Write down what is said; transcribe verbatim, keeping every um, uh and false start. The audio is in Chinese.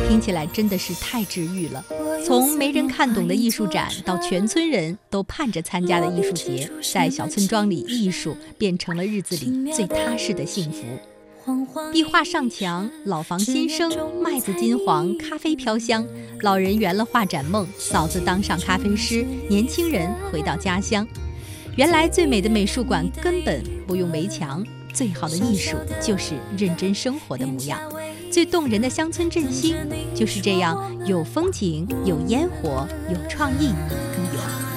听起来真的是太治愈了。从没人看懂的艺术展到全村人都盼着参加的艺术节，在小村庄里，艺术变成了日子里最踏实的幸福。壁画上墙，老房新生，麦子金黄，咖啡飘香，老人圆了画展梦，嫂子当上咖啡师，年轻人回到家乡。原来最美的美术馆根本不用围墙，最好的艺术就是认真生活的模样。最动人的乡村振兴就是这样，有风景，有烟火，有创意，